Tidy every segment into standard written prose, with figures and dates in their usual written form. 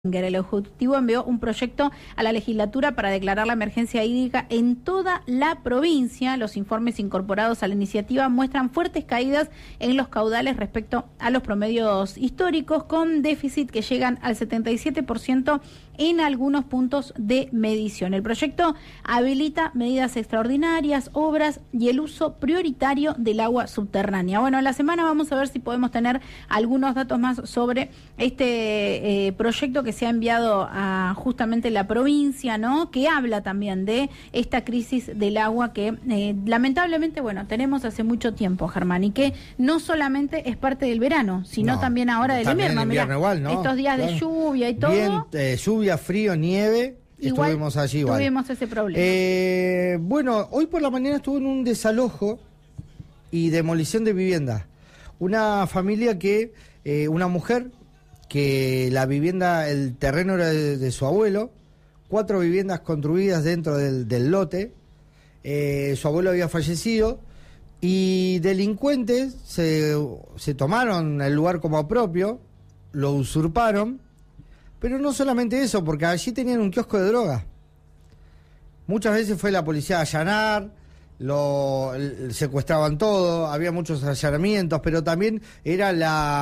El Ejecutivo envió un proyecto a la legislatura para declarar la emergencia hídrica en toda la provincia. Los informes incorporados a la iniciativa muestran fuertes caídas en los caudales respecto a los promedios históricos, con déficit que llegan al 77% en algunos puntos de medición. El proyecto habilita medidas extraordinarias, obras y el uso prioritario del agua subterránea. Bueno, en la semana vamos a ver si podemos tener algunos datos más sobre este proyecto que se ha enviado a justamente la provincia, ¿no? Que habla también de esta crisis del agua que lamentablemente, bueno, tenemos hace mucho tiempo, Germán, y que no solamente es parte del verano, sino también ahora del invierno. Mirá, igual, ¿no? Estos días de lluvia y todo. Lluvia, frío, nieve. Estuvimos allí igual. Tuvimos ese problema. Bueno, hoy por la mañana estuve en un desalojo y demolición de vivienda. Una familia que, una mujer que la vivienda, el terreno era de su abuelo, 4 viviendas construidas dentro del lote, su abuelo había fallecido y delincuentes se tomaron el lugar como propio, lo usurparon, pero no solamente eso, porque allí tenían un kiosco de droga. Muchas veces fue la policía a allanar, secuestraban todo, había muchos allanamientos, pero también era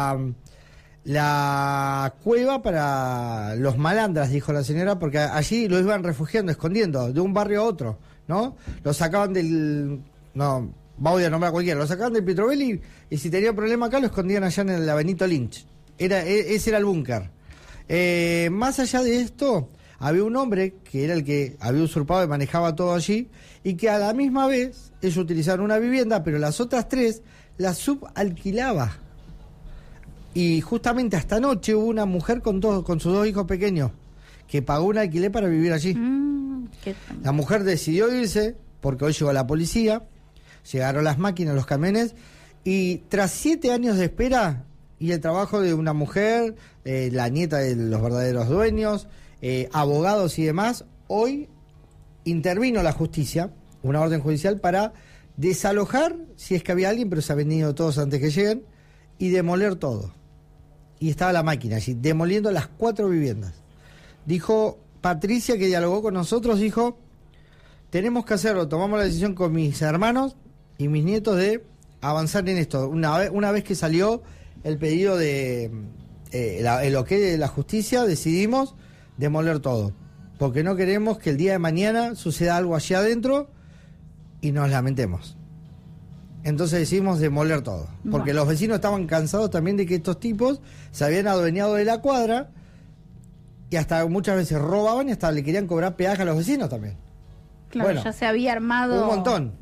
la cueva para los malandras, dijo la señora, porque allí lo iban refugiando, escondiendo, de un barrio a otro, ¿no? Lo sacaban no, voy a nombrar a cualquiera, lo sacaban del Petrovelli y si tenía problema acá lo escondían allá en la Benito Lynch. Ese era el búnker. Más allá de esto, había un hombre que era el que había usurpado y manejaba todo allí, y que a la misma vez ellos utilizaban una vivienda, pero las otras 3 las subalquilaba. Y justamente hasta anoche hubo una mujer con sus 2 hijos pequeños que pagó un alquiler para vivir allí. La mujer decidió irse porque hoy llegó la policía, llegaron las máquinas, los camiones, y tras 7 años de espera y el trabajo de una mujer, la nieta de los verdaderos dueños, abogados y demás, hoy intervino la justicia, una orden judicial para desalojar, si es que había alguien, pero se han venido todos antes que lleguen, y demoler todo. Y estaba la máquina allí, demoliendo las 4 viviendas. Dijo Patricia, que dialogó con nosotros, dijo, tenemos que hacerlo, tomamos la decisión con mis hermanos y mis nietos de avanzar en esto. Una vez que salió el pedido de el ok de la justicia, decidimos demoler todo, porque no queremos que el día de mañana suceda algo allí adentro y nos lamentemos. Entonces decidimos demoler todo, porque los vecinos estaban cansados también de que estos tipos se habían adueñado de la cuadra y hasta muchas veces robaban y hasta le querían cobrar peaje a los vecinos también. Claro, ya se había armado un montón.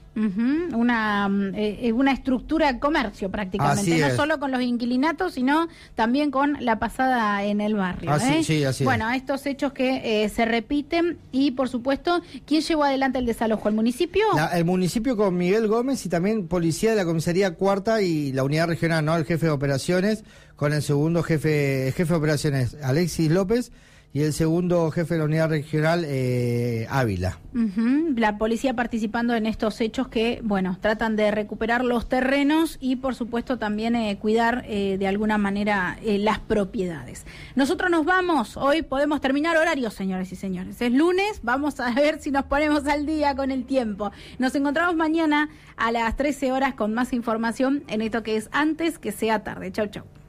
Una estructura de comercio prácticamente, no solo con los inquilinatos, sino también con la pasada en el barrio. Sí, así bueno, estos hechos que se repiten y, por supuesto, ¿quién llevó adelante el desalojo? ¿El municipio? El municipio con Miguel Gómez y también policía de la comisaría cuarta y la unidad regional, ¿no? El jefe de operaciones con el segundo jefe de operaciones, Alexis López, y el segundo jefe de la unidad regional, Ávila. La policía participando en estos hechos que, bueno, tratan de recuperar los terrenos y, por supuesto, también cuidar de alguna manera las propiedades.Nosotros nos vamos, hoy podemos terminar horarios, señores y señores. Es lunes, vamos a ver si nos ponemos al día con el tiempo. Nos encontramos mañana a las 13 horas con más información en esto que es Antes que sea tarde. Chau, chau.